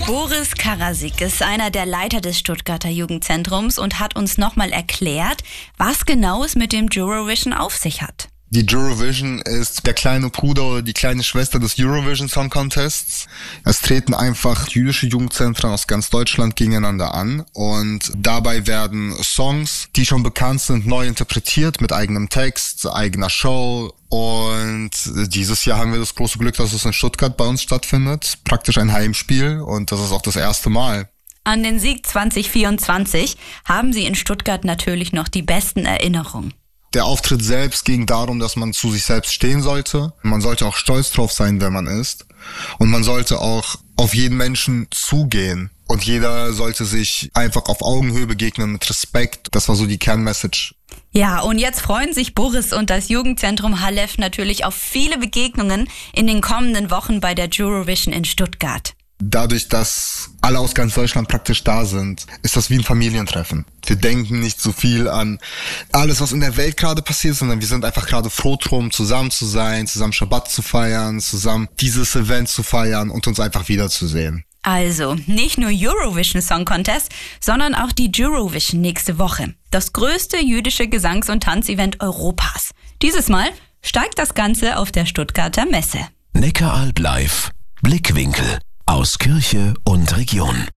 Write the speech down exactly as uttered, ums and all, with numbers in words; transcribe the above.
Boris Karasik ist einer der Leiter des Stuttgarter Jugendzentrums und hat uns nochmal erklärt, was genau es mit dem Eurovision auf sich hat. Die Eurovision ist der kleine Bruder oder die kleine Schwester des Eurovision Song Contests. Es treten einfach jüdische Jugendzentren aus ganz Deutschland gegeneinander an und dabei werden Songs, die schon bekannt sind, neu interpretiert mit eigenem Text, eigener Show. Und dieses Jahr haben wir das große Glück, dass es in Stuttgart bei uns stattfindet. Praktisch ein Heimspiel und das ist auch das erste Mal. An den Sieg zwanzig vierundzwanzig haben Sie in Stuttgart natürlich noch die besten Erinnerungen. Der Auftritt selbst ging darum, dass man zu sich selbst stehen sollte. Man sollte auch stolz drauf sein, wer man ist. Und man sollte auch auf jeden Menschen zugehen. Und jeder sollte sich einfach auf Augenhöhe begegnen mit Respekt. Das war so die Kernmessage. Ja, und jetzt freuen sich Boris und das Jugendzentrum Halef natürlich auf viele Begegnungen in den kommenden Wochen bei der Eurovision in Stuttgart. Dadurch, dass alle aus ganz Deutschland praktisch da sind, ist das wie ein Familientreffen. Wir denken nicht so viel an alles, was in der Welt gerade passiert, sondern wir sind einfach gerade froh drum, zusammen zu sein, zusammen Schabbat zu feiern, zusammen dieses Event zu feiern und uns einfach wiederzusehen. Also, nicht nur Eurovision Song Contest, sondern auch die Eurovision nächste Woche. Das größte jüdische Gesangs- und Tanzevent Europas. Dieses Mal steigt das Ganze auf der Stuttgarter Messe. Neckaralb live. Blickwinkel aus Kirche und Region.